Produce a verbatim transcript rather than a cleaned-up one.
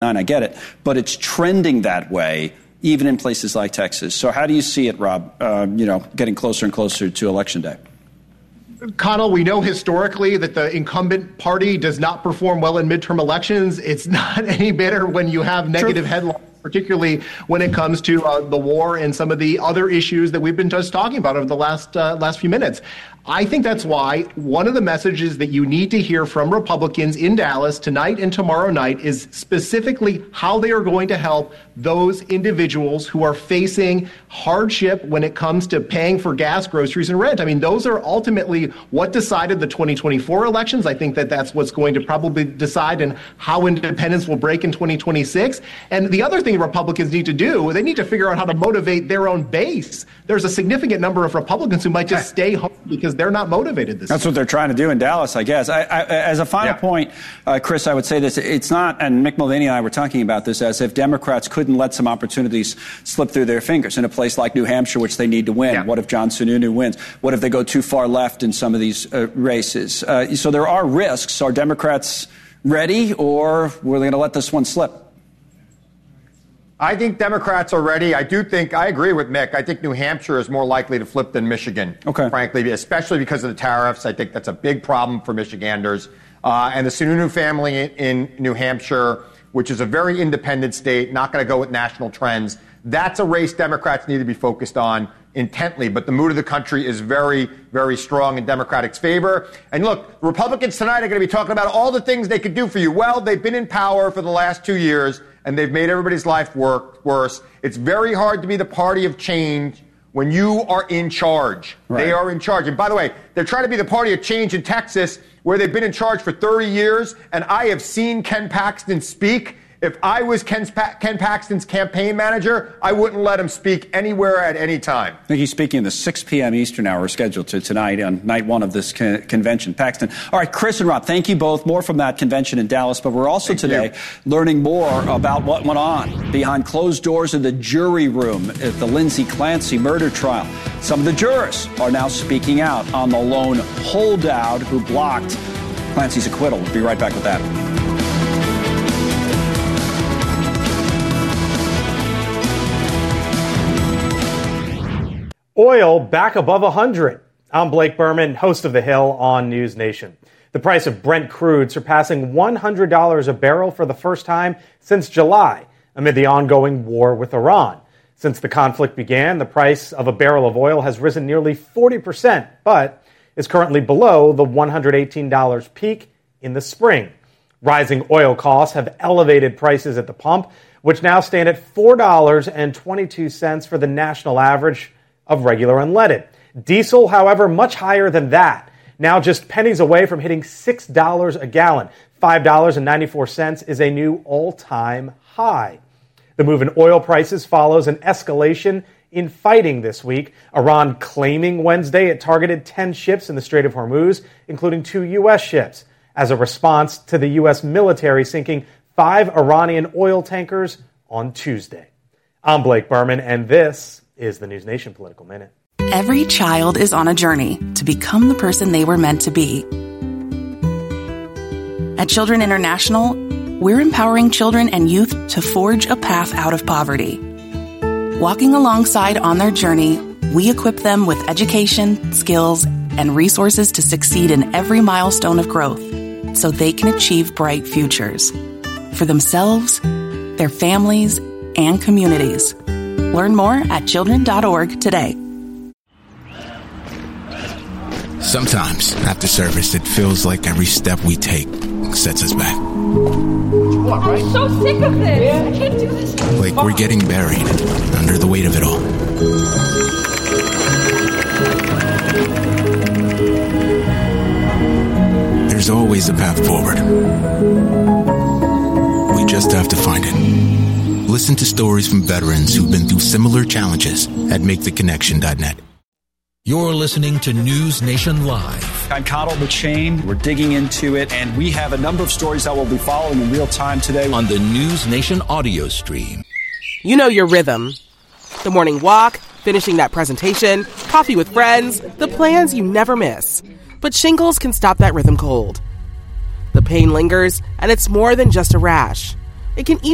nine. I get it. But it's trending that way, even in places like Texas. So how do you see it, Rob, uh, you know, getting closer and closer to Election Day? Connell, we know historically that the incumbent party does not perform well in midterm elections. It's not any better when you have negative True. headlines, particularly when it comes to uh, the war and some of the other issues that we've been just talking about over the last uh, last few minutes. I think that's why one of the messages that you need to hear from Republicans in Dallas tonight and tomorrow night is specifically how they are going to help those individuals who are facing hardship when it comes to paying for gas, groceries, and rent. I mean, those are ultimately what decided the twenty twenty-four elections. I think that that's what's going to probably decide and how independence will break in twenty twenty-six. And the other thing Republicans need to do, they need to figure out how to motivate their own base. There's a significant number of Republicans who might just stay home because they're not motivated this That's year. What they're trying to do in Dallas, I guess. I, I, as a final yeah. point, uh, Chris, I would say this. It's not, and Mick Mulvaney and I were talking about this, as if Democrats couldn't let some opportunities slip through their fingers in a place like New Hampshire, which they need to win. Yeah. What if John Sununu wins? What if they go too far left in some of these uh, races? Uh, so there are risks. Are Democrats ready, or were they going to let this one slip? I think Democrats are ready. I do think, I agree with Mick. I think New Hampshire is more likely to flip than Michigan, okay. frankly, especially because of the tariffs. I think that's a big problem for Michiganders. Uh, and the Sununu family in, in New Hampshire, which is a very independent state, not going to go with national trends. That's a race Democrats need to be focused on intently. But the mood of the country is very, very strong in Democrats' favor. And look, Republicans tonight are going to be talking about all the things they could do for you. Well, they've been in power for the last two years. And they've made everybody's life work worse. It's very hard to be the party of change when you are in charge. Right. They are in charge. And by the way, they're trying to be the party of change in Texas, where they've been in charge for thirty years. And I have seen Ken Paxton speak. If I was Ken, Ken Paxton's campaign manager, I wouldn't let him speak anywhere at any time. I think he's speaking the six p.m. Eastern hour scheduled to tonight on night one of this con- convention. Paxton. All right, Chris and Rob, thank you both. More from that convention in Dallas. But we're also thank today you. learning more about what went on behind closed doors in the jury room at the Lindsay Clancy murder trial. Some of the jurors are now speaking out on the lone holdout who blocked Clancy's acquittal. We'll be right back with that. Oil back above one hundred. I'm Blake Berman, host of The Hill on News Nation. The price of Brent crude surpassing one hundred dollars a barrel for the first time since July, amid the ongoing war with Iran. Since the conflict began, the price of a barrel of oil has risen nearly forty percent, but is currently below the one hundred eighteen dollars peak in the spring. Rising oil costs have elevated prices at the pump, which now stand at four dollars and twenty-two cents for the national average of regular unleaded. Diesel, however, much higher than that, now just pennies away from hitting six dollars a gallon. five dollars and ninety-four cents is a new all-time high. The move in oil prices follows an escalation in fighting this week. Iran claiming Wednesday it targeted ten ships in the Strait of Hormuz, including two U S ships, as a response to the U S military sinking five Iranian oil tankers on Tuesday. I'm Blake Berman, and this is the News Nation Political Minute. Every child is on a journey to become the person they were meant to be. At Children International, we're empowering children and youth to forge a path out of poverty. Walking alongside on their journey, we equip them with education, skills, and resources to succeed in every milestone of growth so they can achieve bright futures for themselves, their families, and communities. Learn more at children dot org today. Sometimes, after service, it feels like every step we take sets us back. What, right? I'm so sick of this. Yeah. I can't do this. Like we're getting buried under the weight of it all. There's always a path forward. We just have to find it. Listen to stories from veterans who've been through similar challenges at make the connection dot net. You're listening to News Nation Live. I'm Connell McShane. We're digging into it, and we have a number of stories that we'll be following in real time today on the News Nation audio stream. You know your rhythm. The morning walk, finishing that presentation, coffee with friends, the plans you never miss. But shingles can stop that rhythm cold. The pain lingers, and it's more than just a rash. It can even